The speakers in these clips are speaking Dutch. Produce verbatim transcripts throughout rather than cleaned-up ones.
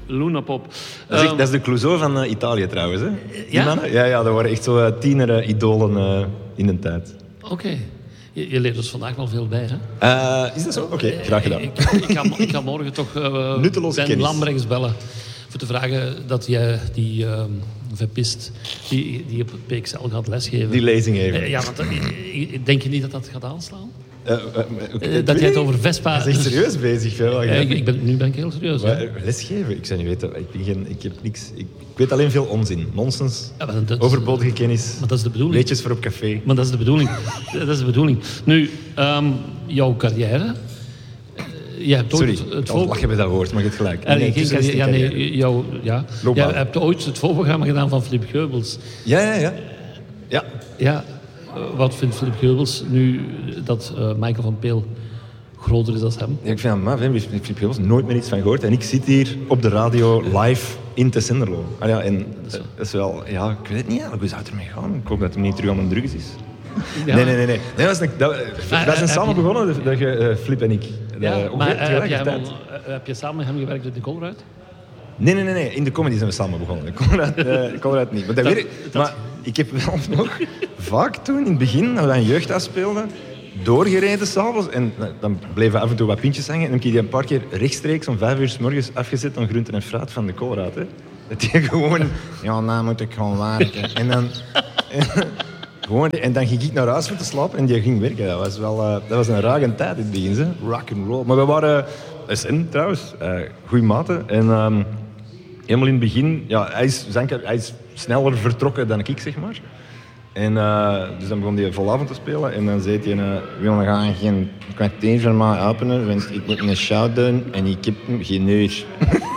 Lunapop. Dat is, echt, Um, dat is de Clouseau van uh, Italië trouwens, hè? Die ja? mannen? Ja, ja, dat waren echt zo uh, tiener-idolen uh, in de tijd. Oké. Okay. Je, je leert dus vandaag wel veel bij, hè? Uh, is dat zo? Oké, okay, graag gedaan. Ik, ik, ik, ga, ik ga morgen toch uh, Nutteloze Ben kennis. Lambrechts bellen. Voor te vragen dat jij die uh, vepist, die, die op het P X L gaat lesgeven. Die lezing even. Uh, ja, want uh, denk je niet dat dat gaat aanslaan? Uh, uh, okay, uh, dat jij het over Vespa... Dat is echt serieus bezig. Veel, uh, ik, ik ben, nu ben ik heel serieus. Maar, lesgeven? Ik zou niet weten. Ik, ben geen, ik heb niks... Ik, ik weet alleen veel onzin. Nonsens. Ja, dat, overbodige kennis. Maar dat is de bedoeling. Weetjes voor op café. Maar dat is de bedoeling. dat is de bedoeling. Nu, um, jouw carrière... Je hebt Sorry, ooit het, het vol... lachen bij dat woord, maar je hebt gelijk. Nee, nee, geen carrière, ja, nee, jou, ja. Jij hebt ooit het voorprogramma gedaan van Philippe Geubels. Ja, ja, ja. Ja. Ja, wat vindt Philippe Geubels nu dat uh, Michael van Peel groter is dan hem? Ja, ik vind hem maf, hè. Philippe Geubels nooit meer iets van gehoord. En ik zit hier op de radio live in Tessenderlo. Ah, ja, en dat is wel... Ja, ik weet het niet eigenlijk. Hoe zou het ermee gaan? Ik hoop dat hij niet terug aan de drugs is. Ja. Nee, nee, nee. nee. nee dat is een, dat, ah, wij zijn samen je... begonnen, dat je, uh, Flip en ik. Ja, uh, maar uh, heb, jij al, uh, heb je samen met hem gewerkt in de Colruyt? Nee, nee, nee, nee. In de comedy zijn we samen begonnen. Colruyt, uh, Colruyt niet. Maar, dat dat, weet ik, dat... maar ik heb wel nog vaak toen, in het begin, dat we dan jeugdhuis speelden, doorgereden s'avonds. En dan bleven af en toe wat pintjes hangen. En dan heb ik die een paar keer rechtstreeks om vijf uur 's morgens afgezet aan groenten en fruit van de Colruyt. Dat die gewoon... Ja, nou moet ik gewoon werken. En dan... Gewoon, en dan ging ik naar huis om te slapen en die ging werken. Dat was wel uh, dat was een rage tijd in het begin. Hè? Rock and roll. Maar we waren S N trouwens, uh, goede maten. En um, helemaal in het begin, ja, hij, is, hij is sneller vertrokken dan ik, zeg maar. En uh, dus dan begon hij volavond te spelen. En dan zei hij, uh, we gaan geen kwartier van mij openen, want ik moet een show doen en ik heb geen uur.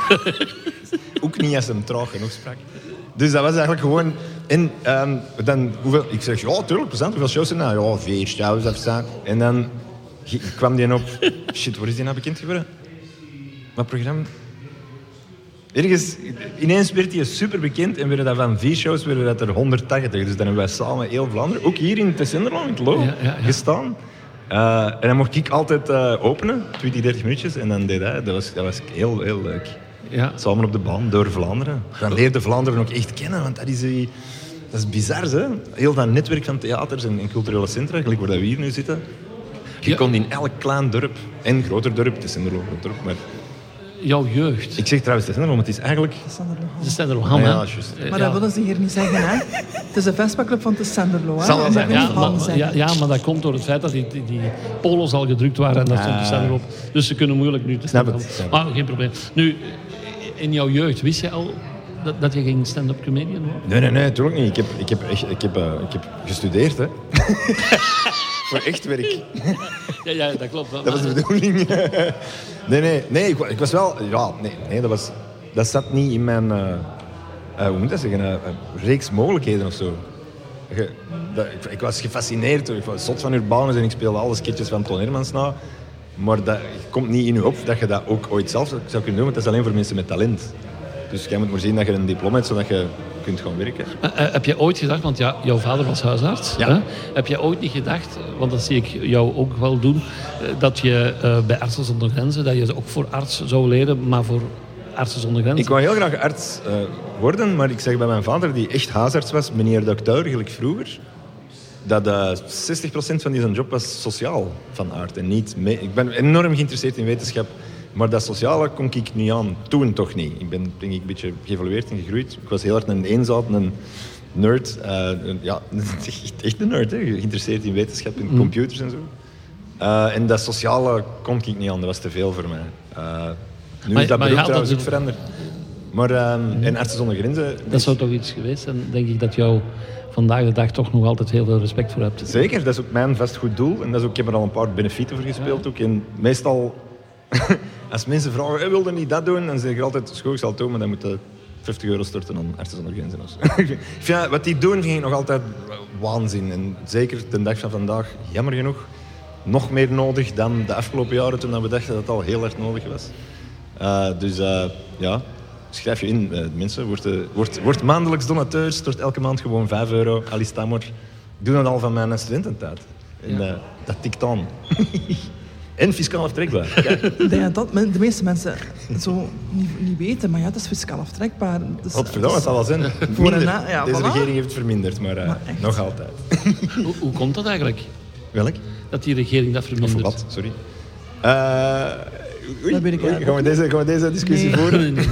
Ook niet als hij traag genoeg sprak. Dus dat was eigenlijk gewoon... En um, dan, hoeveel, ik zeg, ja, tuurlijk, plezant. Hoeveel shows zijn er? Ja, vier shows of zo. En dan kwam die op... Shit, waar is die nou bekend geworden? Wat programma? Ergens, ineens werd hij super bekend en werden dat van vier shows werden dat er honderdtachtig. Dus dan hebben wij samen heel Vlaanderen, ook hier in Tessenderlo, in het Loo, ja, ja, ja. gestaan. Uh, en dan mocht ik altijd uh, openen, twintig, dertig minuutjes. En dan deed hij. Dat was, dat was heel, heel leuk. Ja. Samen op de baan, door Vlaanderen. Dan leerde Vlaanderen ook echt kennen, want dat is, dat is bizar, hè? Heel dat netwerk van theaters en, en culturele centra, gelijk waar we hier nu zitten. Je ja. kon in elk klein dorp, en groter dorp, Tessenderlo, dorp, maar... Jouw jeugd. Ik zeg trouwens Tessenderlo, maar het is eigenlijk... Tessenderlo, ah, ja, maar dat willen ze hier niet zeggen, hè? Het is een Vespa-club van Tessenderlo, hè? Zal wel zijn. Ja, maar, ja, ja, maar dat komt door het feit dat die, die, die polos al gedrukt waren en dat stond Tessenderlo op. Dus ze kunnen moeilijk nu Tessenderlo. Maar geen probleem. Nu, in jouw jeugd, wist je al dat, dat je geen stand-up comedian was? Nee, nee, nee, natuurlijk niet. Ik heb, ik heb, echt, ik heb, uh, ik heb gestudeerd, hè. Voor echt werk. Ja, ja, dat klopt. Dat was de bedoeling. nee, nee, nee, ik, ik was wel... Ja, nee, nee dat, was, dat zat niet in mijn... Uh, uh, hoe moet dat zeggen? Uh, uh, reeks mogelijkheden of zo. Je, dat, ik, ik was gefascineerd. Ik was zot van Urbanus en ik speelde alle sketches van Toon Hermans na. Maar dat komt niet in je op dat je dat ook ooit zelf zou kunnen doen, want dat is alleen voor mensen met talent. Dus jij moet maar zien dat je een diploma hebt, zodat je kunt gaan werken. Uh, heb je ooit gedacht, want ja, jouw vader was huisarts. Ja. Hè? Heb je ooit niet gedacht, want dat zie ik jou ook wel doen, dat je uh, bij Artsen zonder Grenzen, dat je ook voor arts zou leren, maar voor Artsen zonder Grenzen? Ik wou heel graag arts uh, worden, maar ik zeg bij mijn vader, die echt huisarts was, meneer dokter, gelijk vroeger, dat uh, zestig procent van die job was sociaal van aard en niet... Me- ik ben enorm geïnteresseerd in wetenschap, maar dat sociale kon ik niet aan. Toen toch niet. Ik ben denk ik een beetje geëvolueerd en gegroeid. Ik was heel erg een eenzaad, een nerd. Uh, ja, echt een nerd, hè. Geïnteresseerd in wetenschap en computers en zo. Uh, en dat sociale kon ik niet aan, dat was te veel voor mij. Uh, nu maar, is dat beroep trouwens ook veranderd. Maar, uh, mm. En Artsen zonder Grenzen... Dat zou toch iets geweest zijn, denk ik, dat jou vandaag de dag toch nog altijd heel veel respect voor hebt. Zeker, dat is ook mijn vastgoed doel. En dat is ook, ik heb er al een paar benefieten voor gespeeld. Ja. Ook. En meestal, als mensen vragen, hey, wil je niet dat doen? Dan zeg ik altijd, schoon, ik zal het doen, maar dan moet je vijftig euro storten aan Artsen zonder Grenzen. Ja, wat die doen, vind ik nog altijd waanzin. En zeker de dag van vandaag, jammer genoeg, nog meer nodig dan de afgelopen jaren toen we dachten dat het al heel erg nodig was. Uh, dus uh, ja... Schrijf je in, uh, mensen. Word, uh, word, word maandelijks donateur. Stort elke maand gewoon vijf euro. Alice Tamor. Ik doe dat al van mijn studententijd. En, ja. uh, dat tikt aan. En fiscaal aftrekbaar. Kijk. Ik denk dat dat men- de meeste mensen zo niet, niet weten, maar ja, het is fiscaal aftrekbaar. Dus, Wat verdomme, het zal wel zijn. Voor Minder. een na- ja, Deze voilà. regering heeft het verminderd, maar, uh, Maar echt. nog altijd. Hoe, hoe komt dat eigenlijk? Welk? Dat die regering dat Of vermindert? wat? Sorry. Uh, oei, Dat weet ik oei, eigenlijk gaan, we deze, gaan we deze discussie Nee. voeren? Nee,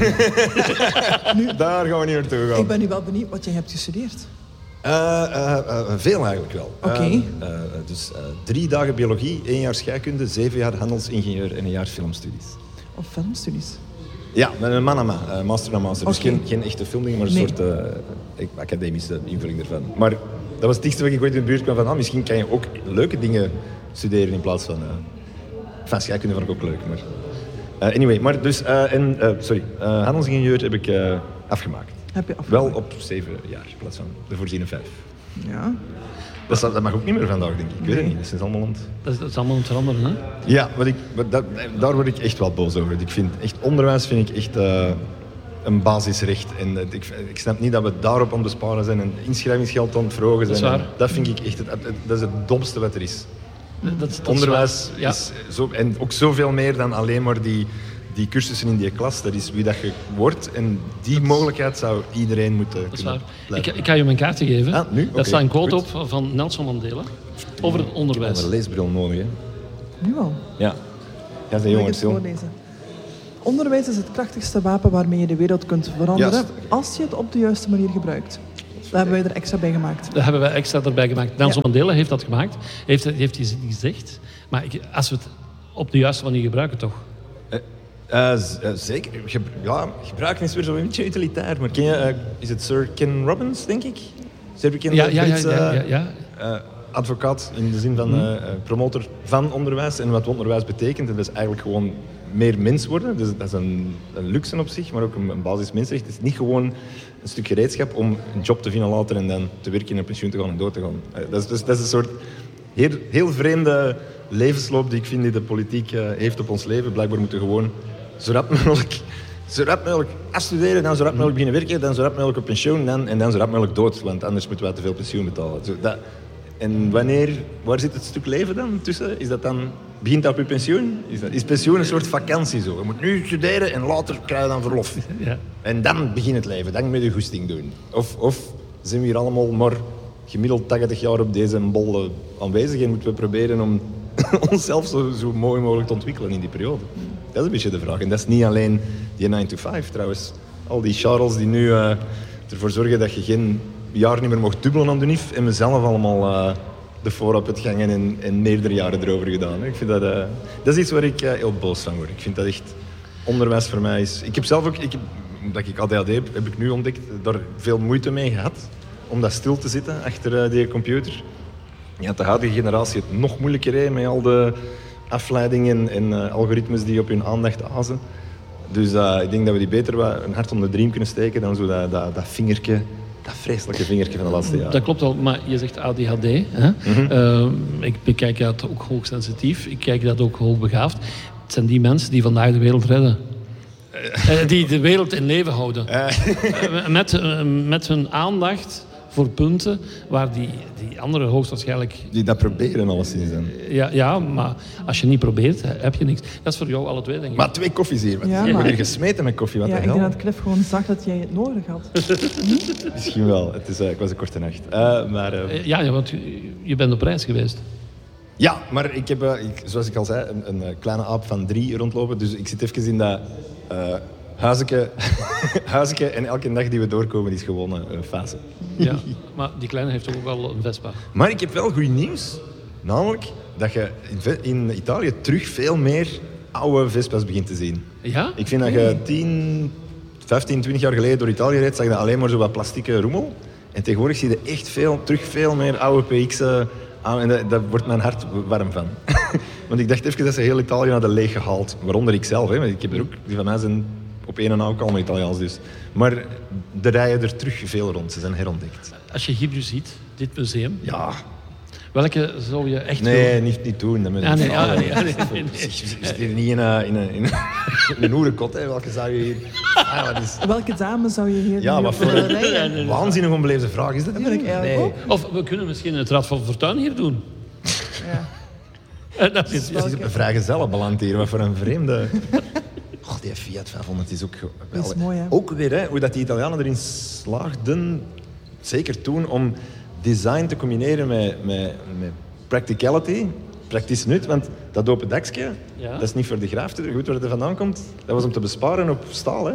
nee, nee. Daar gaan we niet naartoe gaan. Ik ben nu wel benieuwd wat jij hebt gestudeerd. Uh, uh, uh, veel eigenlijk wel. Oké. Uh, uh, dus uh, drie dagen biologie, één jaar scheikunde, zeven jaar handelsingenieur en een jaar filmstudies. Of filmstudies. Ja, met een manama, uh, master na master. Dus Oké. geen, geen echte filmding, maar een Nee. soort uh, academische invulling ervan. Maar dat was het eerste wat ik ooit in de buurt kwam van, ah, misschien kan je ook leuke dingen studeren in plaats van... Uh, enfin, scheikunde vond ik ook leuk, maar... Uh, anyway, maar dus... Uh, en, uh, sorry, uh, handelsingenieur heb ik uh, afgemaakt. Heb je afgemaakt? Wel op zeven jaar in plaats van de voorziene vijf. Ja. Dat, dat mag ook niet meer vandaag, denk ik. Ik weet het niet, dat is allemaal ont... Dat, is, dat is allemaal aan het veranderen, hè? Ja, wat ik, wat dat, daar word ik echt wel boos over. Ik vind echt, onderwijs vind ik echt uh, een basisrecht. En uh, ik, ik snap niet dat we daarop aan het besparen zijn en inschrijvingsgeld aan het verhogen zijn. Dat is waar. En dat vind ik echt het, het, dat is het domste wat er is. Dat, dat is Onderwijs waar. Ja. is zo, en ook zoveel meer dan alleen maar die, die cursussen in die klas. Dat is wie dat je wordt. En die mogelijkheid zou iedereen moeten Dat is kunnen waar. Ik, blijven. ik ga je mijn kaartje geven. Ah, nu? Daar Oké, staat een quote goed. op van Nelson Mandela over het Ik onderwijs. heb een leesbril nodig, hè. Nu al. Ja. Ja, zijn Zal ik jongens, eens voorlezen? Onderwijs is het krachtigste wapen waarmee je de wereld kunt veranderen Juist. als je het op de juiste manier gebruikt. Dat hebben wij er extra bij gemaakt. Dat hebben wij extra erbij gemaakt. Nelson Ja. Mandela heeft dat gemaakt. Heeft, heeft hij gezegd. Maar ik, als we het op de juiste manier gebruiken, toch? Uh, uh, z- uh, zeker. Ge- ja, gebruiken is weer zo'n beetje utilitair. Maar ken je, uh, is het Sir Ken Robbins, denk ik? Zeer bekende Ja, ja, ja, Britse, ja, ja, ja. uh, advocaat in de zin van uh, uh, promotor van onderwijs. En wat onderwijs betekent, en dat is eigenlijk gewoon meer mens worden. Dus dat is een, een luxe op zich, maar ook een, een basismensenrecht. Het is niet gewoon een stuk gereedschap om een job te vinden later en dan te werken en op pensioen te gaan en dood te gaan. Uh, dat, is, dus, dat is een soort heel, heel vreemde levensloop die ik vind die de politiek uh, heeft op ons leven. Blijkbaar moeten we gewoon zo rap mogelijk, zo rap mogelijk afstuderen, dan zo rap mogelijk beginnen werken, dan zo rap mogelijk op pensioen dan, en dan zo rap mogelijk dood, want anders moeten we te veel pensioen betalen. Zo, dat, en wanneer, waar zit het stuk leven dan tussen? Is dat dan, begint dat op je pensioen? Is, dat, is pensioen een soort vakantie zo? Je moet nu studeren en later krijg je dan verlof. Ja. En dan begint het leven, dan moet je goesting doen. Of, of zijn we hier allemaal maar gemiddeld tachtig jaar op deze bol aanwezig en moeten we proberen om onszelf zo, zo mooi mogelijk te ontwikkelen in die periode? Dat is een beetje de vraag. En dat is niet alleen die nine to five trouwens. Al die Charles die nu uh, ervoor zorgen dat je geen jaar niet meer mocht dubbelen aan de N I F en mezelf allemaal uh, de voorop het gangen en, en meerdere jaren erover gedaan. Hè. Ik vind dat, uh, dat is iets waar ik uh, heel boos van word. Ik vind dat echt onderwijs voor mij is... Ik heb zelf ook, ik heb, omdat ik A D H D heb, heb ik nu ontdekt, daar veel moeite mee gehad om dat stil te zitten achter uh, die computer. Ja, de huidige generatie het nog moeilijker heeft met al de afleidingen en uh, algoritmes die op hun aandacht azen. Dus uh, ik denk dat we die beter wat een hart onder de riem kunnen steken dan zo dat, dat, dat vingertje, dat vreselijke vingertje van de laatste jaren. Dat klopt wel, maar je zegt A D H D. Hè? Mhm. Uh, ik bekijk dat ook hoogsensitief. Ik kijk dat ook hoogbegaafd. Het zijn die mensen die vandaag de wereld redden. Uh, die de wereld in leven houden. Uh, met, uh, met hun aandacht voor punten waar die, die anderen hoogstwaarschijnlijk... Die dat proberen alleszins dan. Ja, ja, maar als je niet probeert, heb je niks. Dat is voor jou alle twee, denk ik. Maar twee koffies hier. Wat Ja, ik word maar- hier gesmeten met koffie. Wat Ja, de ik hel? denk dat Cliff gewoon zag dat jij het nodig had. Misschien wel. Het is, uh, ik was een korte nacht. Uh, maar, uh, Uh, ja, ja, want je, je bent op reis geweest. ja, maar ik heb, uh, ik, zoals ik al zei, een, een uh, kleine aap van drie rondlopen. Dus ik zit even in dat uh, huisje, huisje en elke dag die we doorkomen is gewoon een uh, fase. Ja, maar die kleine heeft ook wel een Vespa. Maar ik heb wel goed nieuws. Namelijk dat je in, Ve- in Italië terug veel meer oude Vespa's begint te zien. Ja? Ik vind dat je tien, vijftien, twintig jaar geleden door Italië reed, zag je alleen maar zo wat plastieke rommel. En tegenwoordig zie je echt veel, terug veel meer oude P X'en. aan. En dat, daar wordt mijn hart warm van. Want ik dacht even dat ze heel Italië hadden leeg gehaald. Waaronder ik zelf. Hè. Want ik heb er ook, die van mij zijn op één en ook allemaal Italiaans dus. Maar er rijden er terug veel rond. Ze zijn herontdekt. Als je hier nu ziet, dit museum, Ja. welke zou je echt Nee, willen- niet, niet doen. Dat moet Ja, nee, ja, Ah, nee, ja, nee, nee. Je zit hier niet in een, in een, in een, in een hoerenkot, hè. Welke zou je hier... Ah, wat is... Welke dame zou je hier Ja, nu wat op voor willen een rijden? waanzinnig onbeleefde vraag is dat Dat hier? vind ik eigenlijk Nee. ook. Of we kunnen misschien het Rad van Fortuin hier doen. Ja. En dat is, Het is op een vrijgezellen beland hier. Wat voor een vreemde... Oh, die Fiat vijfhonderd is ook... Dat is mooi, hè? Ook weer, hè, hoe dat die Italianen erin slaagden, zeker toen, om design te combineren met, met, met practicality, praktisch nut. Want dat open dekje, Ja. dat is niet voor de graaf te doen. Goed waar het vandaan komt. Dat was om te besparen op staal. Hè.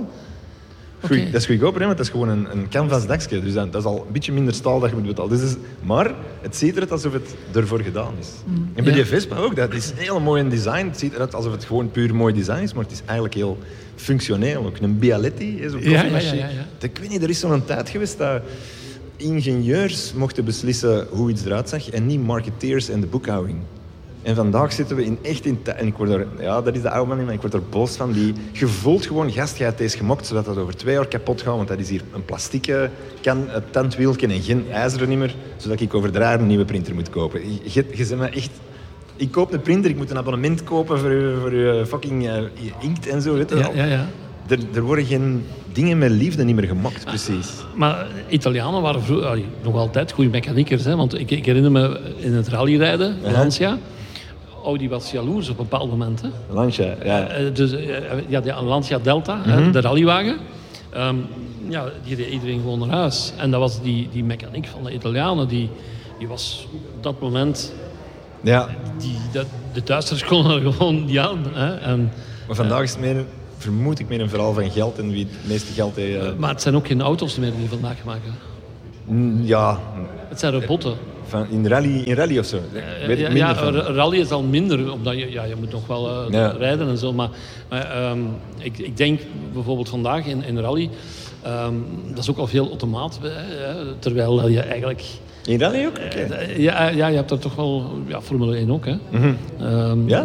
Goeie, Oké. Dat is goedkoper, hè, want dat is gewoon een, een canvas dekje. Dus dat, dat is al een beetje minder staal dat je moet betalen. Dus, maar het ziet eruit alsof het ervoor gedaan is. En bij Ja. die Vespa ook. Dat is een heel mooi design. Het ziet eruit alsof het gewoon puur mooi design is, maar het is eigenlijk heel functioneel. Ook een Bialetti, zo'n Ja, koffiemachine. ja, ja, ja. Ik weet niet, er is zo'n tijd geweest dat ingenieurs mochten beslissen hoe iets eruit zag en niet marketeers en de boekhouding. En vandaag zitten we in echt in tijd. En ik word er, ja, dat is de oude man in, maar ik word er boos van. Die, je voelt gewoon, gast, je hebt deze gemokt, zodat dat over twee jaar kapot gaat. Want dat is hier een plastieke kan, een tandwieltje en geen ijzeren niet meer. Zodat ik over drie jaar een nieuwe printer moet kopen. Je, je, je zegt me echt... Ik koop een printer, ik moet een abonnement kopen voor je, voor je fucking uh, inkt en zo. Weet je Ja, wel. ja, ja. Er, er worden geen dingen met liefde niet meer gemaakt, precies. Maar Italianen waren vroeger, allee, nog altijd goede mechaniekers. Hè? Want ik, ik herinner me in het rallyrijden, Uh-huh. Lancia. Audi was jaloers op een bepaald moment. Hè? Lancia, ja. Eh, dus, eh, ja, de Lancia Delta, hè, de rallywagen. Ehm, ja, die reed iedereen gewoon naar huis. En dat was die, die mechaniek van de Italianen. Die, die was op dat moment... ja. Die, dat, de Duitsers konden er gewoon niet aan. Hè? En, Maar vandaag is het meer, vermoed ik, meer een verhaal van geld en wie het meeste geld heeft. Uh... maar het zijn ook geen auto's meer die vandaag gemaakt worden. Mm, ja, Het zijn robotten. van in, rally, in rally of zo. Ik weet Ja, het ja, minder van. r- rally is al minder, omdat je, ja, je moet nog wel uh, Ja. rijden en zo. Maar, maar ehm, ik, ik denk bijvoorbeeld vandaag in, in rally, ehm, dat is ook al veel automaat, hè, hè, terwijl je eigenlijk... In rally ook? Oké. eh, Ja, ja, je hebt er toch wel... Ja, Formule één ook, hè. Ehm, Ja?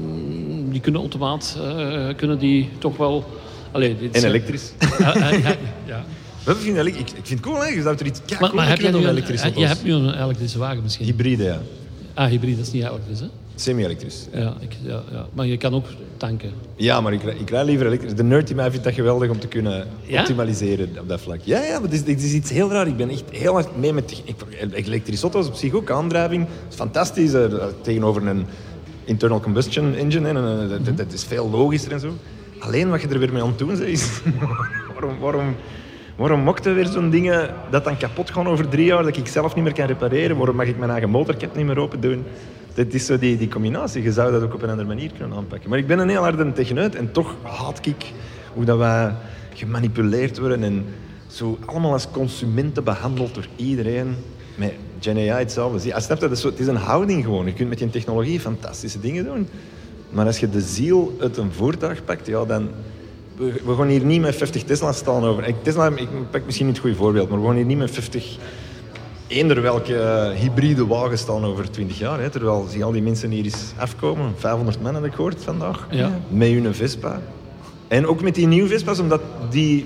Die kunnen automaat, eh, kunnen die toch wel... Allee, dit is, En eh, elektrisch. ja, ja, ja, ja. Wat vind je, ik, ik vind het cool, hè? Je zou er iets Maar, maar heb je, nu een, elektrische je hebt nu een elektrische wagen misschien? Hybride, ja. Ah, hybride, dat is niet elektrisch, hè? Semi-elektrisch. Ja, ik, ja, ja. Maar je kan ook tanken. Ja, maar ik, rij- ik rij liever elektrisch. De nerd in mij vindt dat geweldig om te kunnen Ja? optimaliseren op dat vlak. Ja, ja, maar het is, het is iets heel raar. Ik ben echt heel hard mee met techniek. Elektrische auto's op zich ook, aandrijving. Dat is fantastisch. eh, Tegenover een internal combustion engine. En een, dat, dat- dat is veel logischer en zo. Alleen wat je er weer mee aan het doen bent, is... waarom, waarom, waarom mocht er weer zo'n dingen dat dan kapot gaan over drie jaar, dat ik zelf niet meer kan repareren? Waarom mag ik mijn eigen motorkap niet meer open doen? Dat is zo die, die combinatie. Je zou dat ook op een andere manier kunnen aanpakken. Maar ik ben een heel harde techneut en toch haat ik hoe dat wij gemanipuleerd worden en zo allemaal als consumenten behandeld door iedereen. Met Gen A I hetzelfde. Zie, als je snapt, dat is zo, het is een houding gewoon. Je kunt met je technologie fantastische dingen doen. Maar als je de ziel uit een voertuig pakt, ja, dan... We, we gaan hier niet met vijftig Tesla's staan over... Ik, Tesla, ik pak misschien niet het goede voorbeeld, maar we gaan hier niet met vijftig... Eender welke uh, hybride wagen staan over twintig jaar. Hè, terwijl zie al die mensen hier eens afkomen. vijfhonderd man heb ik gehoord vandaag. Ja. Met hun Vespa. En ook met die nieuwe Vespa's, omdat die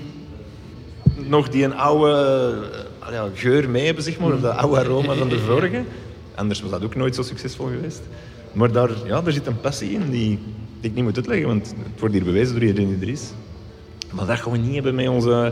nog die een oude uh, ja, geur mee hebben, zeg maar. Of dat oude aroma van de vorige. Anders was dat ook nooit zo succesvol geweest. Maar daar, ja, daar zit een passie in die, die ik niet moet uitleggen, want het wordt hier bewezen door iedereen die er is. Maar dat gaan we niet hebben met onze,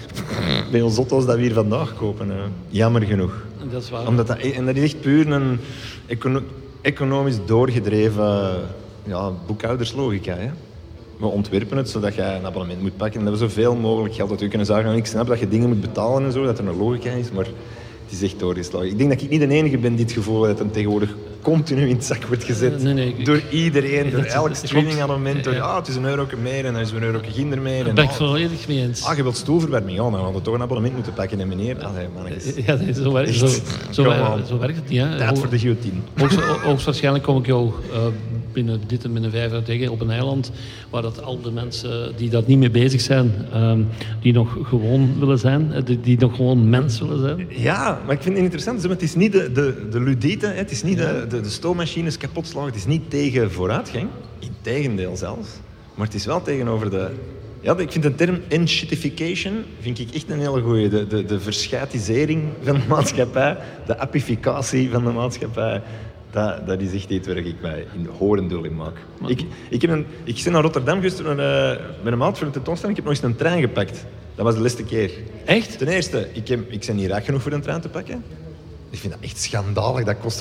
met onze auto's dat we hier vandaag kopen. Hè. Jammer genoeg. Dat is waar. Omdat dat, en dat is echt puur een econo- economisch doorgedreven ja, boekhouderslogica. Hè. We ontwerpen het zodat je een abonnement moet pakken en dat we zoveel mogelijk geld uit je kunnen zagen. En ik snap dat je dingen moet betalen en zo, dat er een logica is, maar het is echt doorgeslagen. Ik denk dat ik niet de enige ben die het gevoel heeft dat het tegenwoordig continu in het zak wordt gezet. Nee, nee, ik- door iedereen, door dat- elk dat klopt. streamingabonnement. Door, Ja. ah, het is een euro meer en dan is een euro minder meer. Daar En, ben ik ah, volledig mee eens. ah, je wilt stoelverwarming? Ja, dan hadden we toch een abonnement moeten pakken. En meneer, allee, mannetjes. Ja, nee, zo, werkt, Echt. zo, zo, Come wer- on. zo werkt het niet. Hè. Tijd voor de guillotine. Hoogst- Hoogstwaarschijnlijk kom ik jou uh, binnen dit en binnen vijf jaar tegen op een eiland waar dat al de mensen die daar niet mee bezig zijn, um, die nog gewoon willen zijn, die, die nog gewoon mens willen zijn. Ja, maar ik vind het interessant. zeg maar, Het is niet de, de, de ludieten, hè. Het is niet de, de, de stoommachines kapot slagen. Het is niet tegen vooruitgang. Integendeel zelfs. Maar het is wel tegenover de... Ja, ik vind de term enshittification vind ik echt een hele goeie. De, de, de verschatisering van de maatschappij, de appificatie van de maatschappij. Dat, dat is echt iets waar ik mij in horendul in maak. Ik, ik, heb een, ik ben naar Rotterdam geweest met een, met een maat voor een tentoonstelling. Ik heb nog eens een trein gepakt. Dat was de laatste keer. Echt? Ten eerste, ik, heb, ik ben niet rijk genoeg voor een trein te pakken. Ik vind dat echt schandalig. Dat kostte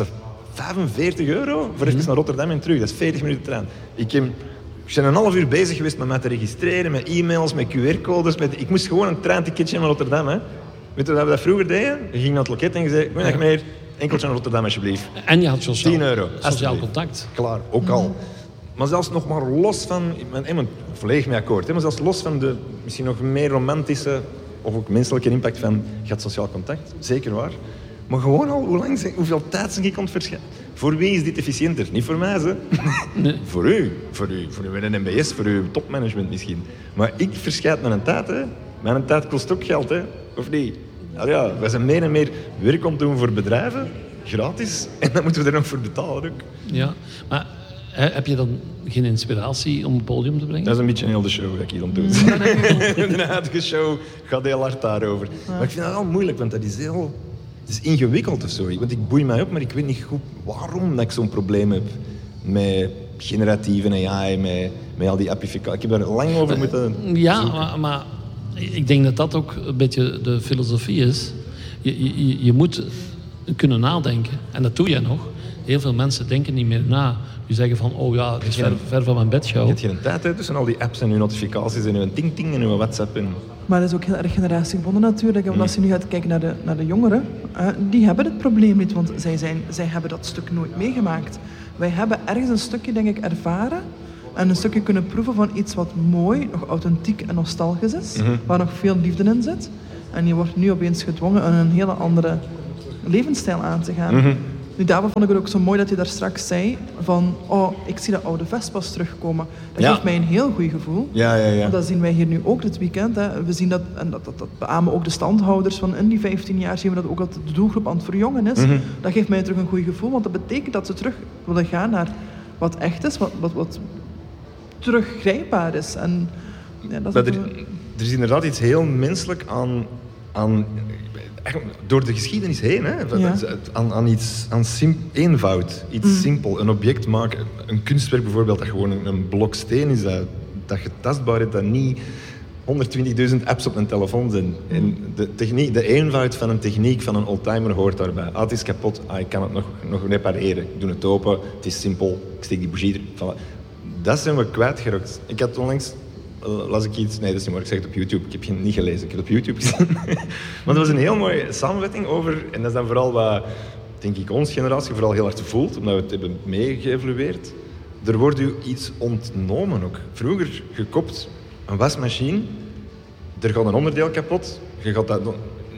vijfenveertig euro voor even naar Rotterdam en terug. Dat is veertig minuten trein. Ik, heb, ik ben een half uur bezig geweest met mij te registreren, met e-mails, met Q R-codes. Met, ik moest gewoon een treinticketje naar Rotterdam. Hè. Weet je dat we dat vroeger deden? Je ging naar het loket en je zei, goeiedag meneer, enkeltje naar Rotterdam alsjeblieft. En je had sociaal, tien euro. sociaal contact. Klaar, ook al. Mm. Maar zelfs nog maar los van, ik ben helemaal volledig mee akkoord, hè, maar zelfs los van de misschien nog meer romantische of ook menselijke impact van je had sociaal contact, zeker waar. Maar gewoon al, hoe lang zijn, hoeveel tijd zijn ik aan het verschijnen? Voor wie is dit efficiënter? Niet voor mij, hè? Nee. Voor u. Voor u. Voor u in een M B S, voor uw topmanagement misschien. Maar ik verschijt mijn tijd, hè. Mijn tijd kost ook geld, hè. Of niet? Nou ja, wij zijn meer en meer werk om te doen voor bedrijven, gratis. En dan moeten we er nog voor betalen ook. Ja, maar heb je dan geen inspiratie om het podium te brengen? Dat is een beetje een hele show dat ik hier aan doe. De huidige show gaat heel hard daarover. Ja. Maar ik vind dat wel moeilijk, want dat is heel... Het is ingewikkeld of zo. Want ik boei mij op, maar ik weet niet goed waarom dat ik zo'n probleem heb met generatieve A I, met, met al die appificaties. Ik heb daar lang over moeten Ja, maar, maar ik denk dat dat ook een beetje de filosofie is. Je, je, je moet kunnen nadenken. En dat doe jij nog. Heel veel mensen denken niet meer na. Die zeggen van, oh ja, het is ver, ver van mijn bedshow. Je hebt geen tijd uit tussen al die apps en uw notificaties en uw ting-ting en uw WhatsApp. En... Maar dat is ook heel erg generatiegebonden natuurlijk. Want als je nu gaat kijken naar de, naar de jongeren, uh, die hebben het probleem niet, want zij, zijn, zij hebben dat stuk nooit meegemaakt. Wij hebben ergens een stukje, denk ik, ervaren en een stukje kunnen proeven van iets wat mooi, nog authentiek en nostalgisch is, mm-hmm. waar nog veel liefde in zit. En je wordt nu opeens gedwongen om een hele andere levensstijl aan te gaan. Mm-hmm. Nu, daarvoor vond ik het ook zo mooi dat je daar straks zei van, oh, ik zie de oude Vespa's terugkomen. Dat ja. geeft mij een heel goed gevoel. Ja, ja, ja. Want dat zien wij hier nu ook dit weekend. Hè. We zien dat, en dat, dat, dat beamen ook de standhouders van in die vijftien jaar, zien we dat ook dat de doelgroep aan het verjongen is. Mm-hmm. Dat geeft mij terug een goed gevoel, want dat betekent dat ze terug willen gaan naar wat echt is, wat, wat, wat teruggrijpbaar is. En, ja, dat is er, er is inderdaad iets heel menselijk aan... aan door de geschiedenis heen, hè, ja. aan, aan iets, aan sim, eenvoud, iets mm. simpel, een object maken, een kunstwerk bijvoorbeeld, dat gewoon een, een blok steen is, dat, dat je tastbaar hebt, dat niet honderdtwintigduizend apps op een telefoon zijn. Mm. En de, techniek, de eenvoud van een techniek van een oldtimer hoort daarbij. Ah, het is kapot, ah, ik kan het nog, nog repareren, ik doe het open, het is simpel, ik steek die bougie er. Voilà. Dat zijn we kwijtgeraakt. Ik had onlangs... las ik iets... Nee, dat is niet waar. Ik zeg het op YouTube. Ik heb het niet gelezen. Ik heb het op YouTube gezien. Maar dat was een heel mooie samenvatting over... En dat is dan vooral wat, denk ik, onze generatie vooral heel hard voelt, omdat we het hebben meegeëvolueerd. Er wordt u iets ontnomen ook. Vroeger gekopt een wasmachine. Er gaat een onderdeel kapot. Je gaat dat...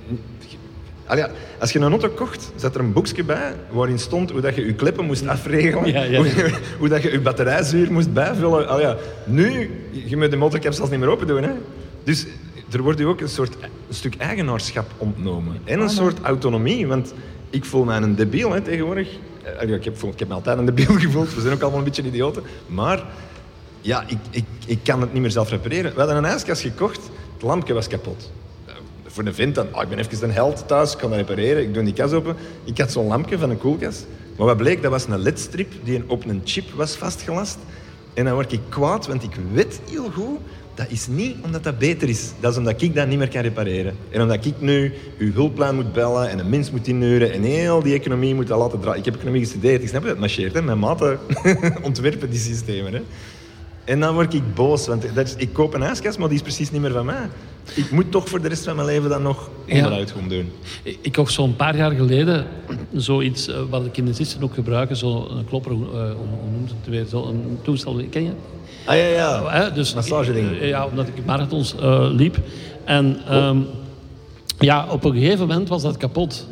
Allee, als je een auto kocht, zat er een boekje bij waarin stond hoe dat je je kleppen moest afregelen, ja, ja. Hoe, hoe dat je je batterijzuur moest bijvullen. Allee, nu, je moet de motorcap zelfs niet meer open doen. Hè? Dus er wordt je ook een, soort, een stuk eigenaarschap ontnomen. En een soort autonomie, want ik voel mij een debiel hè, tegenwoordig. Allee, ik, heb, ik heb me altijd een debiel gevoeld, we zijn ook allemaal een beetje idioten. Maar ja, ik, ik, ik kan het niet meer zelf repareren. We hadden een ijskast gekocht, het lampje was kapot. Voor de vent dan, oh, ik ben even een held thuis, ik kan dat repareren, ik doe die kast open. Ik had zo'n lampje van een koelkast. Maar wat bleek, dat was een L E D-strip die op een chip was vastgelast. En dan word ik kwaad, want ik weet heel goed, dat is niet omdat dat beter is. Dat is omdat ik dat niet meer kan repareren. En omdat ik nu uw hulplijn moet bellen en een mens moet inhuren en heel die economie moet dat laten draaien. Ik heb economie gestudeerd, ik snap dat het marcheert. Hè. Mijn maten ontwerpen die systemen. Hè. En dan word ik boos, want dat is, ik koop een ijskast, maar die is precies niet meer van mij. Ik moet toch voor de rest van mijn leven dat nog onderuit gaan doen. Ik kocht zo'n paar jaar geleden zoiets uh, wat de kinesisten ook gebruiken, zo'n klopper, uh, hoe noemt het weer, zo'n toestel, ken je? Ah ja, ja, uh, dus, massageding. Uh, ja, omdat ik marathons uh, liep. En um, oh. ja, op een gegeven moment was dat kapot.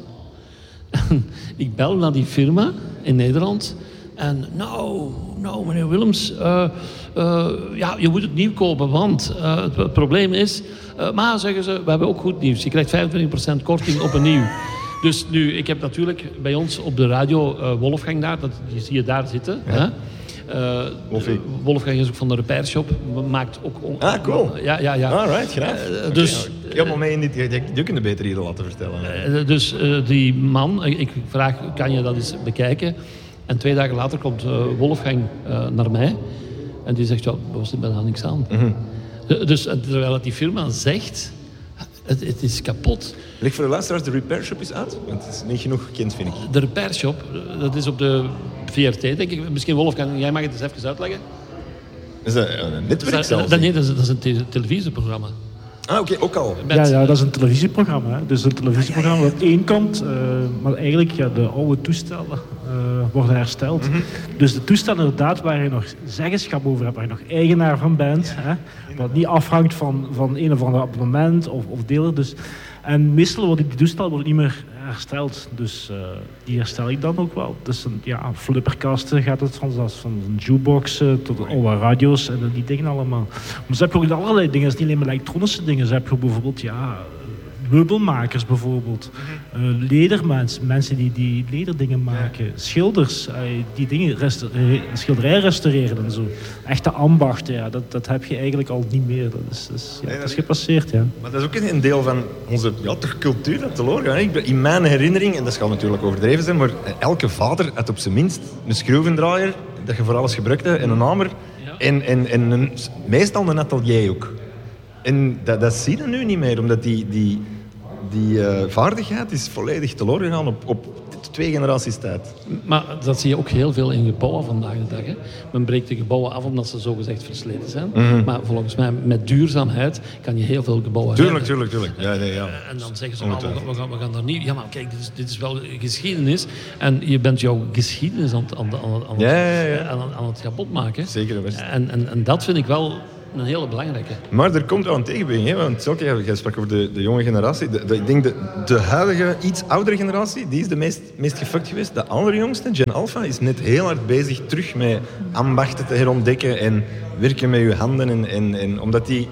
Ik bel naar die firma in Nederland en nou, nou meneer Willems... Uh, Uh, ja, je moet het nieuw kopen, want uh, het, het probleem is... Uh, maar, zeggen ze, we hebben ook goed nieuws. Je krijgt vijfentwintig procent korting op een nieuw. Dus nu, ik heb natuurlijk bij ons op de radio uh, Wolfgang daar, dat, die zie je daar zitten. Ja. Hè? Uh, Wolfgang is ook van de Repair Shop. Maakt ook... On- ah, cool. Ja, ja, ja. Alright, graag. Uh, okay, dus... Helemaal mee in dit... Je kunt het beter hier laten vertellen. Uh, dus uh, die man, ik vraag, kan je dat eens bekijken? En twee dagen later komt uh, Wolfgang uh, naar mij. En die zegt, ja, was dit bijna niks aan. Mm-hmm. Dus terwijl die firma zegt, Het, het is kapot. Leg voor de luisteraars de Repair Shop is uit, want het is niet genoeg gekend, vind ik. De Repair Shop, dat is op de V R T, denk ik. Misschien Wolfgang, jij mag het eens even uitleggen. Is dat een netwerk Dat, zelfs? dat, nee, dat is, dat is een te- televisieprogramma. Ah, oké, ook al. Met, Ja, ja, dat is een televisieprogramma. Hè. Dus een televisieprogramma op één kant, uh, maar eigenlijk ja, de oude toestellen uh, worden hersteld. Mm-hmm. Dus de toestellen inderdaad waar je nog zeggenschap over hebt, waar je nog eigenaar van bent, ja, hè, wat niet afhangt van, van een of ander abonnement of, of delen. Dus, en meestal worden die toestellen worden niet meer hersteld, dus uh, die herstel ik dan ook wel. Dus een ja, flipperkasten gaat het van, zelfs van een jukebox uh, tot oude radio's en die dingen allemaal. Maar ze hebben ook allerlei dingen, het is niet alleen maar elektronische dingen. Ze hebben bijvoorbeeld ja, meubelmakers bijvoorbeeld, uh, ledermensen, mensen die, die lederdingen maken, schilders, uh, die dingen restaureren, schilderijen restaureren en zo. Echte ambachten, ja, dat, dat heb je eigenlijk al niet meer. Dat is, dat is, ja, nee, dat is gepasseerd, ja. Maar dat is ook een deel van onze ja, toch cultuur dat teloor gaat. Ik ben, in mijn herinnering, en dat zal natuurlijk overdreven zijn, maar elke vader had op zijn minst een schroevendraaier, dat je voor alles gebruikte, en een hamer, ja. en, en, en een, meestal een atelier ook. En dat, dat zie je nu niet meer, omdat die, die, die uh, vaardigheid is volledig teloor gegaan op, op twee generaties tijd. Maar dat zie je ook heel veel in gebouwen vandaag de dag. Hè. Men breekt de gebouwen af omdat ze zogezegd versleten zijn. Mm-hmm. Maar volgens mij, met duurzaamheid kan je heel veel gebouwen Tuurlijk, tuurlijk, tuurlijk. Ja, nee, ja. En dan zeggen ze, oh, we, gaan, we, gaan, we gaan daar niet... Ja, maar kijk, dit is, dit is wel geschiedenis. En je bent jouw geschiedenis aan, aan, aan, aan, ja, ja, ja. aan, aan het kapot maken. Zeker best. En, en, en dat vind ik wel... een hele belangrijke. Maar er komt wel een tegenbeweging, hè? Want Silke, jij sprak over de, de jonge generatie. De, de, ik denk de, de huidige, iets oudere generatie, die is de meest, meest gefuckt geweest. De allerjongste, Gen Alpha, is net heel hard bezig terug met ambachten te herontdekken en werken met je handen. En, en, en, omdat die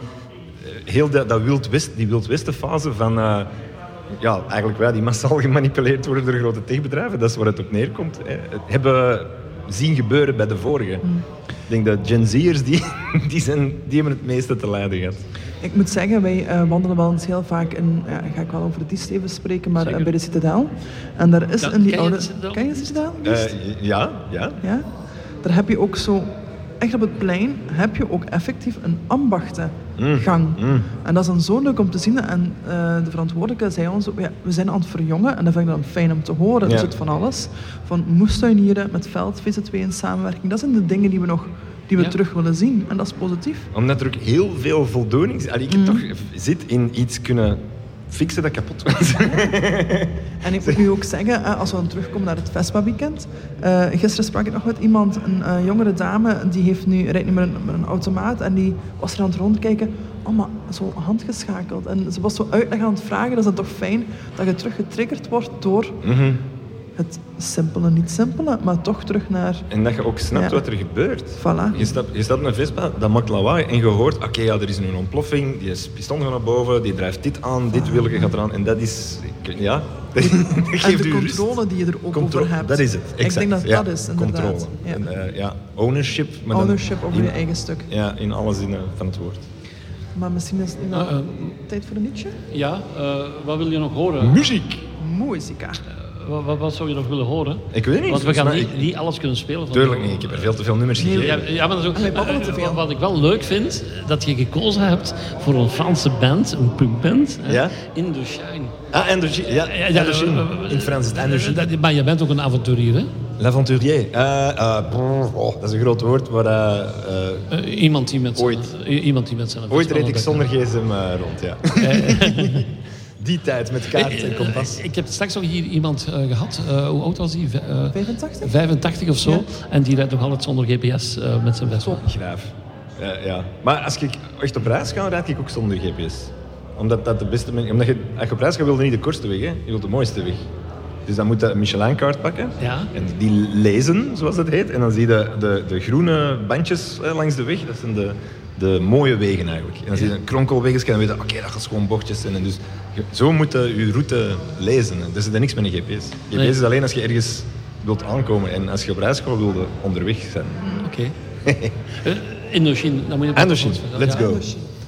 heel dat, dat wild west, die Wild Westen fase van... Uh, ja, eigenlijk wij die massaal gemanipuleerd worden door grote techbedrijven, dat is waar het op neerkomt. Hè. Het hebben zien gebeuren bij de vorige. Mm. Ik denk dat Gen Z'ers, die, die, zijn, die hebben het meeste te lijden gehad. Ik moet zeggen, wij uh, wandelen wel eens heel vaak in, ja, ga ik wel over die steven spreken, maar uh, bij de Citadel. En daar is ja, in die ken oude... Je de ken je de Citadel? Uh, ja, ja. Ja? Daar heb je ook zo... Echt op het plein heb je ook effectief een ambachtengang. Mm. Mm. En dat is dan zo leuk om te zien. En uh, de verantwoordelijke zei ons ook, ja, we zijn aan het verjongen. En dat vind ik dan fijn om te horen. Ja. Dus het van alles. Van moestuinieren met veld, V Z W in samenwerking. Dat zijn de dingen die we nog die we ja. terug willen zien. En dat is positief. Omdat er ook heel veel voldoening is. Allee, ik heb mm. toch zit in iets kunnen fixen dat kapot was. En ik moet nu ook zeggen, als we dan terugkomen naar het Vespa-weekend. Uh, gisteren sprak ik nog met iemand, een uh, jongere dame, die heeft nu, rijdt nu met een, met een automaat en die was er aan het rondkijken. Oh, maar zo handgeschakeld. En ze was zo uitleg aan het vragen. Dat is dan toch fijn dat je terug getriggerd wordt door mm-hmm. het simpele, niet simpele, maar toch terug naar... En dat je ook snapt ja. wat er gebeurt. Voilà. Je stapt, je stapt naar Vespa, dat maakt lawaai en je hoort, oké, okay, ja, er is nu een ontploffing, die is piston gaat naar boven, die drijft dit aan, dit wielke gaat eraan. En dat is... Ja... Dat geeft en de u controle rust. die je er ook Controle, over hebt. Dat is het, exact. Ik denk dat ja, dat is, inderdaad. Controle. Ja. En, uh, ja, ownership. Maar ownership dan over in, je eigen stuk. Ja, in alle zinnen van het woord. Maar misschien is het nu uh, uh, tijd voor een liedje? Ja, uh, wat wil je nog horen? Muziek! Muzika. Uh, wat, wat zou je nog willen horen? Ik weet niet. Want we gaan niet, ik... niet alles kunnen spelen. Van Tuurlijk niet, ik heb er veel te veel nummers gegeven. Ja, ja, maar dat is ook, uh, te veel. Wat ik wel leuk vind, dat je gekozen hebt voor een Franse band, een punkband, ja? Indochine. Ah, Indochine, ja. ja, ja Indochine. In het Frans is het Indochine. Maar je bent ook een avonturier, hè? L'avonturier. Uh, uh, oh, dat is een groot woord, maar... Uh, uh, uh, iemand die met ooit. Zijn, uh, iemand die met zijn... Ooit reed ik zonder gsm uh, rond, ja. Die tijd, met kaart en kompas. Ik, ik heb straks nog hier iemand uh, gehad. Uh, hoe oud was hij? Uh, vijfentachtig? vijfentachtig of zo. Ja. En die rijdt nog altijd zonder G P S uh, met zijn Vespa. Graaf. Ja, ja. Maar als ik echt op reis ga, rijd ik ook zonder G P S. Omdat dat de beste... Omdat je, als je op reis gaat, wil je niet de kortste weg, hè. Je wilt de mooiste weg. Dus dan moet je een Michelin-kaart pakken. Ja. En die lezen, zoals dat heet. En dan zie je de, de groene bandjes eh, langs de weg. Dat zijn de, de mooie wegen eigenlijk. En dan zie je een kronkelwegjes. En dan weet je, oké, okay, dat gaat gewoon bochtjes zijn. En dus zo moet je je route lezen. Er zit er niks met een G P S. G P S nee. is alleen als je ergens wilt aankomen. En als je op reis gaat, wil je onderweg zijn. Oké. Okay. uh, Indochine, dan moet je... Indochine, let's ja, go. Indochine.